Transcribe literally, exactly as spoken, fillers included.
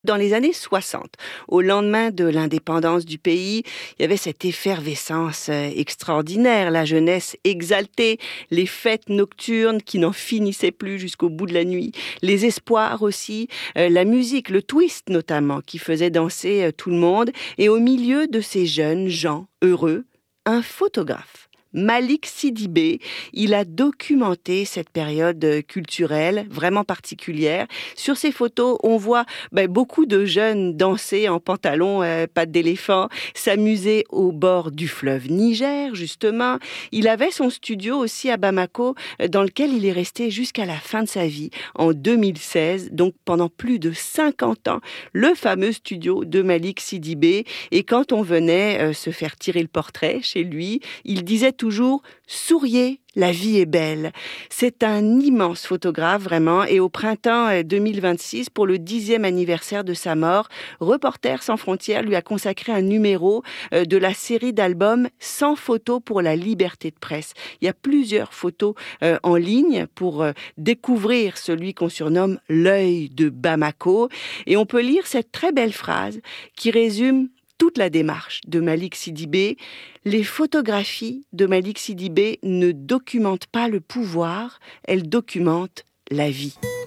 Dans les années soixante, au lendemain de l'indépendance du pays, il y avait cette effervescence euh, extraordinaire, la jeunesse exaltée, les fêtes nocturnes qui n'en finissaient plus jusqu'au bout de la nuit, les espoirs aussi, euh, la musique, le twist notamment, qui faisait danser euh, tout le monde. Et au milieu de ces jeunes gens heureux, un photographe. Malik Sidibé, il a documenté cette période euh, culturelle vraiment particulière. Sur ces photos, on voit ben, beaucoup de jeunes danser en pantalon, euh, pattes d'éléphant, s'amuser au bord du fleuve Niger, justement. Il avait son studio aussi à Bamako, euh, dans lequel il est resté jusqu'à la fin de sa vie, en deux mille seize, donc pendant plus de cinquante ans, le fameux studio de Malik Sidibé. Et quand on venait euh, se faire tirer le portrait chez lui, il disait toujours « Souriez, la vie est belle ». C'est un immense photographe, vraiment. Et au printemps deux mille vingt-six, pour le dixième anniversaire de sa mort, Reporters sans frontières lui a consacré un numéro de la série d'albums « cent photos pour la liberté de presse ». Il y a plusieurs photos euh, en ligne pour euh, découvrir celui qu'on surnomme « l'œil de Bamako ». Et on peut lire cette très belle phrase qui résume toute la démarche de Malik Sidibé. Les photographies de Malik Sidibé ne documentent pas le pouvoir, elles documentent la vie.